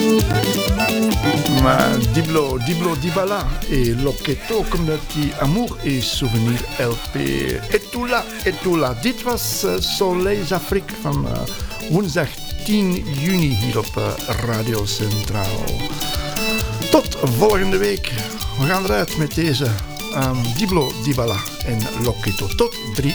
Diblo Dibala et Loketo Community Amour et Souvenir LP. Etula. Dit was Soleil Afrique van woensdag 10 juni hier op Radio Centraal. Tot volgende week. We gaan eruit met deze Diblo Dibala en Loketo. Tot 3